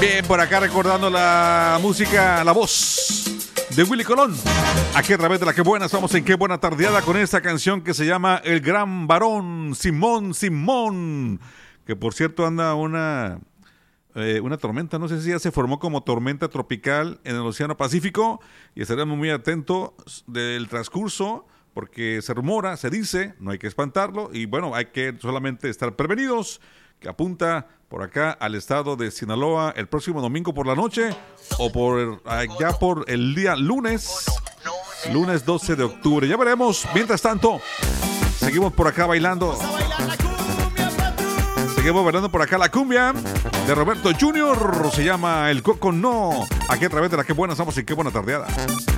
Bien, por acá recordando la música, la voz de Willy Colón. Aquí a través de la Qué Buena, estamos en Qué Buena Tardeada con esta canción que se llama El Gran Varón, Simón Simón. Que por cierto anda una tormenta, no sé si ya se formó como tormenta tropical en el Océano Pacífico y estaremos muy atentos del transcurso porque se rumora, se dice, no hay que espantarlo y bueno, hay que solamente estar prevenidos, que apunta por acá al estado de Sinaloa el próximo domingo por la noche o por allá por el día lunes 12 de octubre. Ya veremos. Mientras tanto, seguimos por acá bailando. Seguimos bailando por acá la cumbia de Roberto Junior. Se llama El Coco No. Aquí a través de la Qué Buena estamos en Qué Buena Tardeada.